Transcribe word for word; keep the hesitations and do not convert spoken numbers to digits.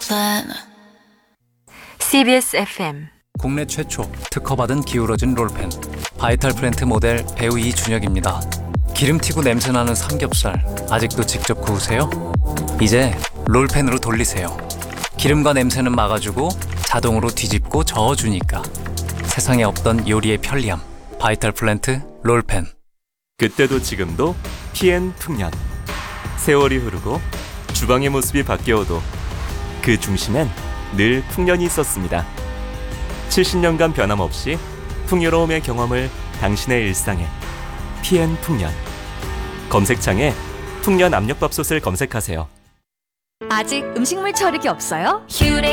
plan. 씨비에스 에프엠 국내 최초 특허받은 기울어진 롤펜 바이탈 플랜트 모델 배우 이준혁입니다. 기름튀고 냄새나는 삼겹살 아직도 직접 구우세요? 이제 롤펜으로 돌리세요. 기름과 냄새는 막아주고 자동으로 뒤집고 저어주니까 세상에 없던 요리의 편리함 바이탈 플랜트 롤펜. 그때도 지금도 티엔 풍년. 세월이 흐르고 주방의 모습이 바뀌어도 그 중심엔 늘 풍년이 있었습니다. 칠십 년간 변함없이 풍요로움의 경험을 당신의 일상에 티엔 풍년. 검색창에 풍년 압력밥솥을 검색하세요. 아직 음식물 처리기 없어요?